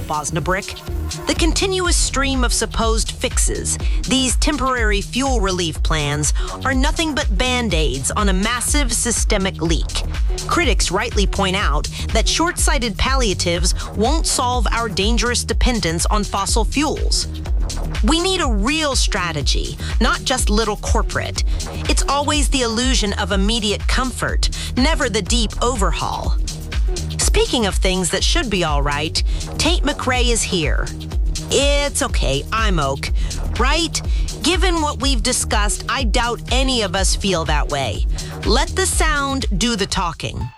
Bosnabrick. The continuous stream of supposed fixes, these temporary fuel relief plans, are nothing but band-aids on a massive systemic leak. Critics rightly point out that short-sighted palliatives won't solve our dangerous dependence on fossil fuels. We need a real strategy, not just little corporate. It's always the illusion of immediate comfort, never the deep overhaul. Speaking of things that should be all right, Tate McRae is here. It's okay, I'm oak, right? Given what we've discussed, I doubt any of us feel that way. Let the sound do the talking.